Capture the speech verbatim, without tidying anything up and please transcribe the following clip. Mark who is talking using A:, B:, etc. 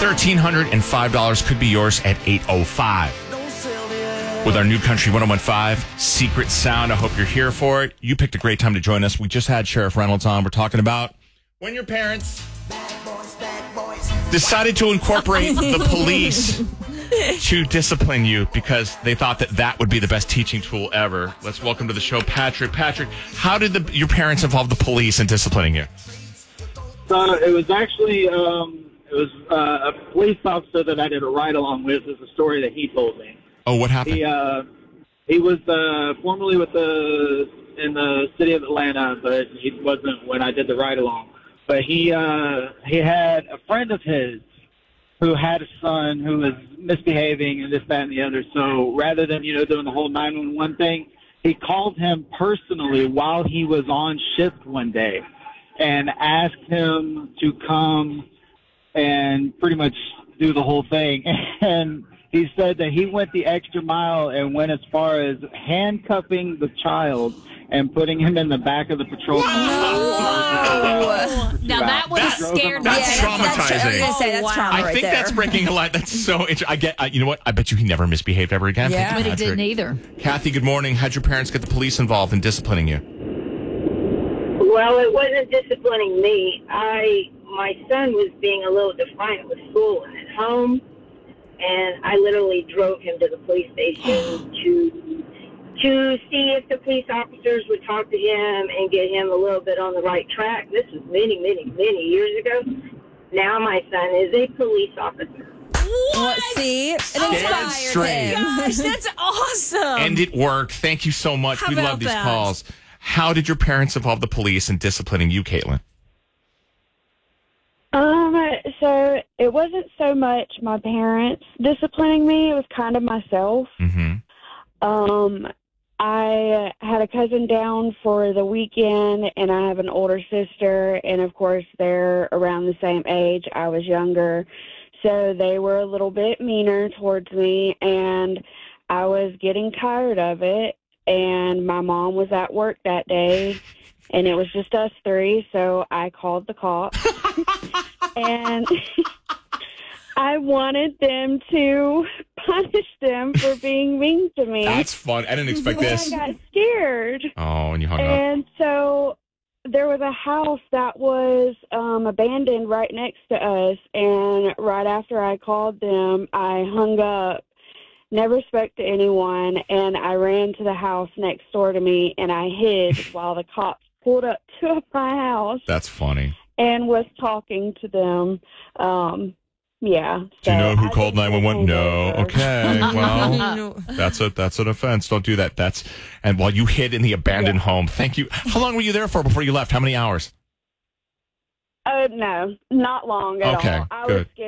A: one three hundred five dollars could be yours at eight oh five. With our new Country one oh one five Secret Sound. I hope you're here for it. You picked a great time to join us. We just had Sheriff Reynolds on. We're talking about when your parents decided to incorporate the police to discipline you because they thought that that would be the best teaching tool ever. Let's welcome to the show Patrick. Patrick, how did the, your parents involve the police in disciplining you?
B: So it was actually um, it was uh, a police officer that I did a ride-along with. Is a story that he told me.
A: Oh, what happened?
B: He uh, he was uh, formerly with the in the city of Atlanta, but he wasn't when I did the ride-along. But he uh, he had a friend of his who had a son who was misbehaving and this, that, and the other. So rather than, you know, doing the whole nine one one thing, he called him personally while he was on shift one day and asked him to come and pretty much do the whole thing. And he said that he went the extra mile and went as far as handcuffing the child and putting him in the back of the patrol car.
C: Whoa. Now that would have scared me.
A: That's
C: Yeah,
A: traumatizing.
C: That's, that's, I was gonna say, that's
D: Oh, wow.
C: trauma
A: I
C: right
A: think
C: there.
A: that's breaking a line. That's so interesting. I get, uh, you know what? I bet you he never misbehaved ever again.
D: Yeah.
A: Thank you,
C: But he
A: Patrick.
C: didn't either.
A: Kathy, good morning. How'd your parents get the police involved in disciplining you?
E: Well, it wasn't disciplining me. I my son was being a little defiant with school and at home, and I literally drove him to the police station to to see if the police officers would talk to him and get him a little bit on the right track. This was many, many, many years ago. Now my son is a police officer.
D: Well, see, it
A: Scared
D: inspired
A: straight.
D: him.
C: Gosh, that's awesome.
A: And it worked. Thank you so much.
C: How
A: We
C: about
A: love these
C: that?
A: calls. How did your parents involve the police in disciplining you, Caitlin?
F: Um, so it wasn't so much my parents disciplining me. It was kind of myself.
A: Mm-hmm.
F: Um, I had a cousin down for the weekend, and I have an older sister, and of course they're around the same age. I was younger, so they were a little bit meaner towards me, and I was getting tired of it, and my mom was at work that day, and it was just us three, so I called the cops, and I wanted them to punish them for being mean to me.
A: That's fun. I didn't expect
F: And
A: this.
F: I got scared.
A: Oh, and you hung up.
F: And so there was a house that was um, abandoned right next to us. And right after I called them, I hung up, never spoke to anyone. And I ran to the house next door to me and I hid while the cops pulled up to my house
A: That's funny.
F: and was talking to them. Um, yeah.
A: Do you
F: so
A: know who
F: I
A: called
F: just
A: nine one one?
F: pulled
A: No.
F: over.
A: Okay. Well,
D: No.
A: that's a that's an offense. Don't do that. That's and while you hid in the abandoned home. Thank you. How long were you there for before you left? How many hours?
F: Uh, no, not long at
A: Okay,
F: all. I
A: good.
F: was scared.